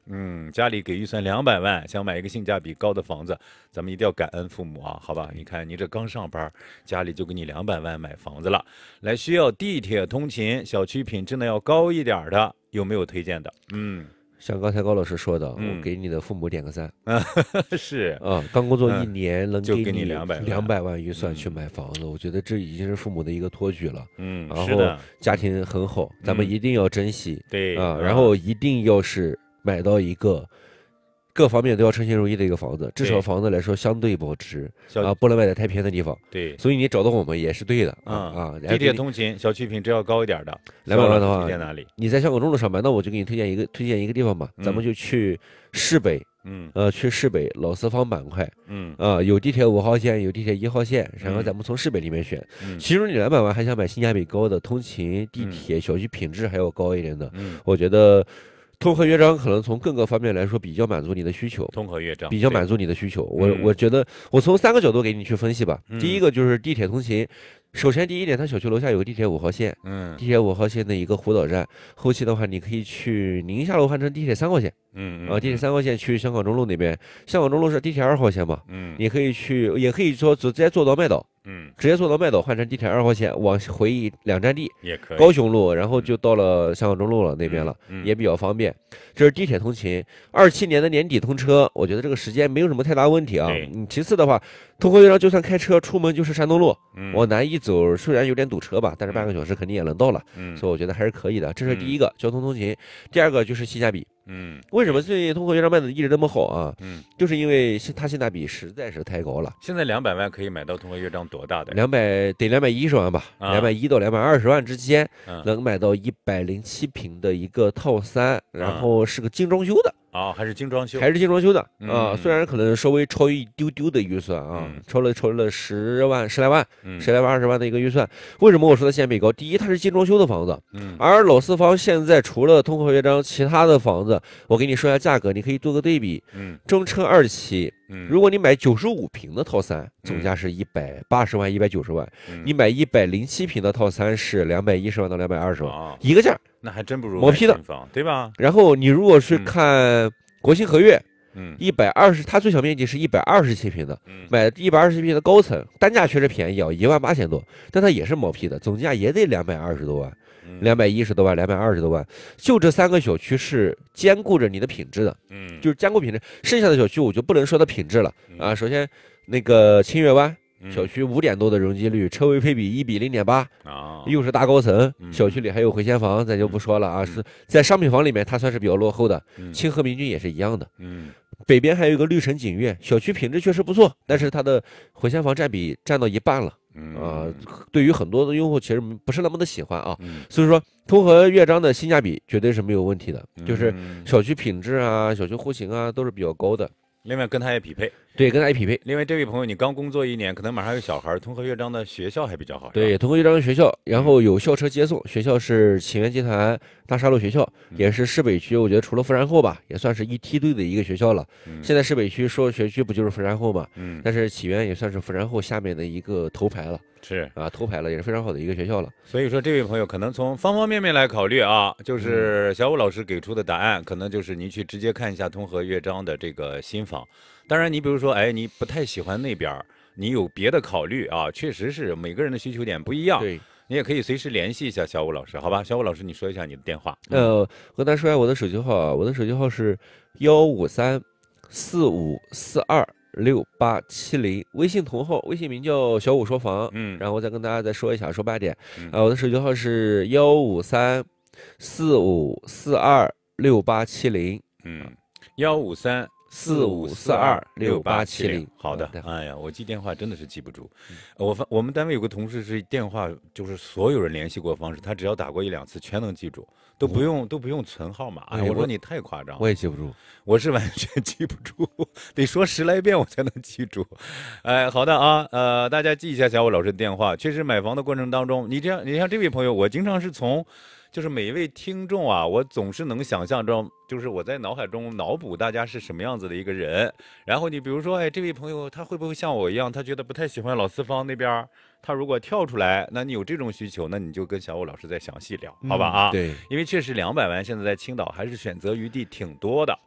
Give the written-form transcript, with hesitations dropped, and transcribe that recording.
家里给预算200万，想买一个性价比高的房子，咱们一定要感恩父母啊，好吧？你看你这刚上班，家里就给你200万买房子了。来，需要地铁通勤，小区品质呢要高一点的，有没有推荐的？ 像刚才高老师说的，我给你的父母点个赞。 是啊，刚工作1年能就给你给你 200万预算去买房子，我觉得这已经是父母的一个托举了。然后是的， 家庭很好，咱们一定要珍惜。 对啊，然后一定要是买到一个各方面都要称心如意的一个房子，至少房子来说相对保值啊，不能买在太偏的地方。 对， 所以你找到我们也是对的地铁通勤，小区品质要高一点的 ，200万的话， 推荐哪里？ 你在香港中路上班，那我就给你推荐一个地方吧，咱们就去市北。去市北老四方板块，有地铁5号线，有地铁1号线，然后咱们从市北里面选。其中你200万还想买性价比高的通勤、地铁、小区品质还要高一点的，我觉得通和乐章可能从各个方面来说比较满足你的需求。 通和乐章比较满足你的需求，我觉得我从3个角度给你去分析吧。第一个就是地铁通勤。首先，第一点，它小区楼下有个地铁5号线，地铁5号线的一个湖岛站。后期的话，你可以去宁夏路换成地铁3号线，地铁3号线去香港中路那边。香港中路是地铁2号线嘛，你可以去，也可以说直接坐到麦岛，直接坐到麦岛换成地铁2号线，往回2站地， 也可以。 高雄路，然后就到了香港中路了那边了，也比较方便。这是地铁通勤，27年的年底通车，我觉得这个时间没有什么太大问题啊。其次的话，通和乐章就算开车出门就是山东路，往南一走，虽然有点堵车吧，但是半个小时肯定也能到了，所以我觉得还是可以的。这是第一个交通通勤，第二个就是性价比。为什么最近通和乐章卖的一直那么好啊？就是因为它性价比实在是太高了。 现在200万可以买到通和乐章多大的 ？210万吧，210到220万之间，能买到107平的一个套3，然后是个精装修的。 还是精装修， 的啊，虽然可能稍微超一丢丢的预算啊，超了10来万20万的一个预算。为什么我说它性价比高？第一，它是精装修的房子，而老四方现在除了通和乐章，其他的房子，我给你说一下价格，你可以做个对比。中车2期，如果你买95平的套3，总价是180万、190万，你买107平的套3是210万到220万，一个价。 那还真不如毛坯的房，对吧？ 然后你如果是看国信和悦，120，它最小面积是127平的，买127平的高层，单价确实便宜啊，18000多，但它也是毛坯的，总价也得220多万，210多万，220多万，就这3个小区是兼顾着你的品质的，就是兼顾品质，剩下的小区我就不能说它品质了啊。首先那个清月湾。小区5点多的容积率，车位配比1比0.8，又是大高层，小区里还有回迁房，咱就不说了啊。是在商品房里面，它算是比较落后的。清河明骏也是一样的。北边还有一个绿城锦悦，小区品质确实不错，但是它的回迁房占比占到一半了。对于很多的用户其实不是那么的喜欢啊。所以说，通和乐章的性价比绝对是没有问题的，就是小区品质啊、小区户型啊都是比较高的。 另外跟他也匹配， 对，跟他也匹配。 另外这位朋友，你刚工作1年，可能马上有小孩，通和乐章的学校还比较好。 对，通和乐章的学校，然后有校车接送，学校是启源集团大沙路学校，也是市北区，我觉得除了富然后吧，也算是一梯队的一个学校了。现在市北区说学区不就是富然后嘛？但是启源也算是富然后下面的一个头牌了。 是啊，头牌了，也是非常好的一个学校了。 所以说，这位朋友可能从方方面面来考虑啊，就是小武老师给出的答案，可能就是您去直接看一下通和乐章的这个新房。当然，你比如说，你不太喜欢那边，你有别的考虑啊，确实是每个人的需求点不一样。 对， 你也可以随时联系一下小武老师，好吧？小武老师，你说一下你的电话。 我跟大家说一下我的手机号啊，我的手机号是15345426870，微信同号，微信名叫小武说房。然后我再跟大家再说一下，说8点。我的手机号是15345426870。 15345426870。好的，哎呀，我记电话真的是记不住。我们单位有个同事是电话，就是所有人联系过方式，他只要打过1、2次全能记住，都不用存号码。我说你太夸张了， 我也记不住， 我是完全记不住，得说10来遍我才能记住。好的啊，大家记一下小武老师的电话。确实买房的过程当中，你像这位朋友，我经常是从。就是每一位听众啊，我总是能想象中，就是我在脑海中脑补大家是什么样子的一个人。然后你比如说，这位朋友他会不会像我一样，他觉得不太喜欢老四方那边，他如果跳出来，那你有这种需求，那你就跟小武老师再详细聊，好吧啊？ 对， 因为确实200万现在在青岛还是选择余地挺多的。